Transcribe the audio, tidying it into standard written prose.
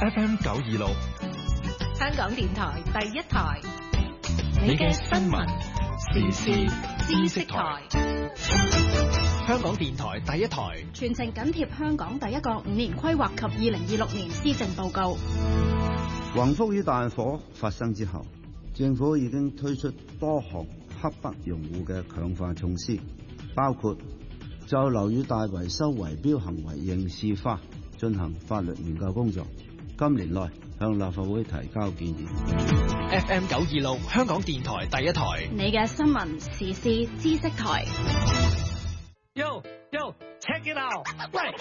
FM 926， 香港電台第一台， 你嘅新聞時事知識台。香港電台第一台， 全程緊貼香港第一個5年規劃及2026年施政報告。 宏福與大火發生之後，政府已經推出多項刻不容緩嘅強化措施，包括就樓宇大維修圍標行為刑事化進行法律研究工作，今年內向立法會提交建議。 FM 926，香港電台第一台， 你嘅新聞時事知識台。 Yo, check it out！ 喂，